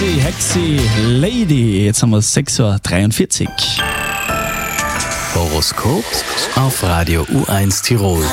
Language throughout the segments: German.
Hexy Lady. Jetzt haben wir 6.43 Uhr. Horoskop auf Radio U1 Tirol.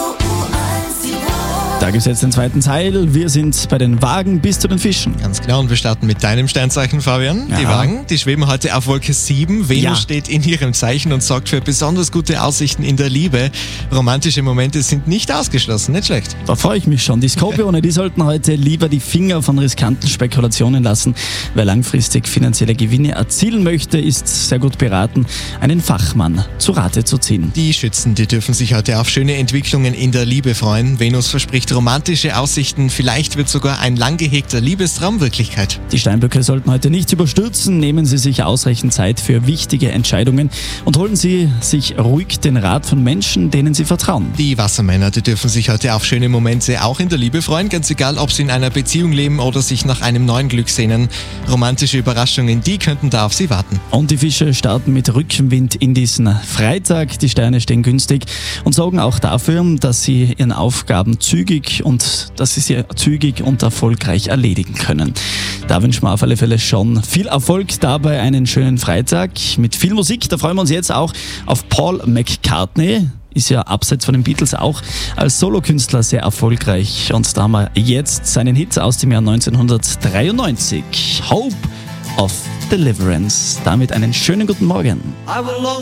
Da gibt es jetzt den zweiten Teil. Wir sind bei den Wagen bis zu den Fischen. Ganz genau, und wir starten mit deinem Sternzeichen, Fabian. Die Ja. Wagen, die schweben heute auf Wolke 7. Venus Ja. steht in ihrem Zeichen und sorgt für besonders gute Aussichten in der Liebe. Romantische Momente sind nicht ausgeschlossen, nicht schlecht. Da freue ich mich schon. Die Skorpione, die sollten heute lieber die Finger von riskanten Spekulationen lassen. Wer langfristig finanzielle Gewinne erzielen möchte, ist sehr gut beraten, einen Fachmann zu Rate zu ziehen. Die Schützen, die dürfen sich heute auf schöne Entwicklungen in der Liebe freuen. Venus verspricht romantische Aussichten, vielleicht wird sogar ein lang gehegter Liebestraum Wirklichkeit. Die Steinböcke sollten heute nichts überstürzen. Nehmen Sie sich ausreichend Zeit für wichtige Entscheidungen und holen Sie sich ruhig den Rat von Menschen, denen Sie vertrauen. Die Wassermänner, die dürfen sich heute auf schöne Momente auch in der Liebe freuen, ganz egal, ob sie in einer Beziehung leben oder sich nach einem neuen Glück sehnen. Romantische Überraschungen, die könnten da auf sie warten. Und die Fische starten mit Rückenwind in diesen Freitag. Die Sterne stehen günstig und sorgen auch dafür, dass sie ihren Aufgaben zügig und erfolgreich erledigen können. Da wünschen wir auf alle Fälle schon viel Erfolg dabei, einen schönen Freitag mit viel Musik. Da freuen wir uns jetzt auch auf Paul McCartney. Ist ja abseits von den Beatles auch als Solokünstler sehr erfolgreich. Und da haben wir jetzt seinen Hit aus dem Jahr 1993. Hope of Deliverance. Damit einen schönen guten Morgen.